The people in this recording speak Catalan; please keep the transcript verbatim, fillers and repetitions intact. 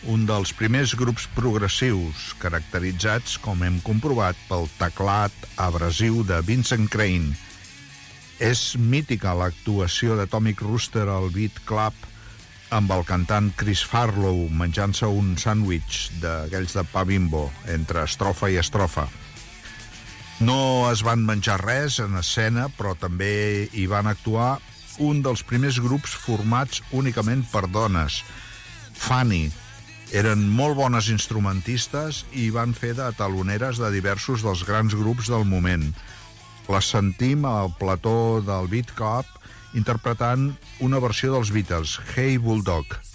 un dels primers grups progressius, caracteritzats, com hem comprovat, pel teclat abrasiu de Vincent Crane. És mítica l'actuació d'Atomic Rooster al Beat Club amb el cantant Chris Farlow menjant-se un sàndwich d'aquells de pa Bimbo entre estrofa i estrofa. No es van menjar res en escena, però també hi van actuar un dels primers grups formats únicament per dones, Fanny. Eren molt bones instrumentistes i van fer de taloneres de diversos dels grans grups del moment. Les sentim al plató del Beat Club interpretant una versió dels Beatles, Hey Bulldog.